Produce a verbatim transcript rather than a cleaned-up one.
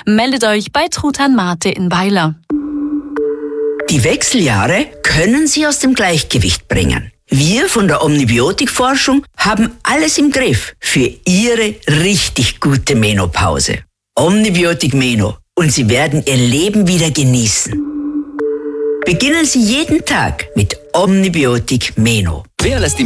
Meldet euch bei Truthahn Mate in Weiler. Die Wechseljahre können Sie aus dem Gleichgewicht bringen. Wir von der Omnibiotikforschung haben alles im Griff für Ihre richtig gute Menopause. Omnibiotik Meno und Sie werden Ihr Leben wieder genießen. Beginnen Sie jeden Tag mit Omnibiotik Meno. Wer lässt die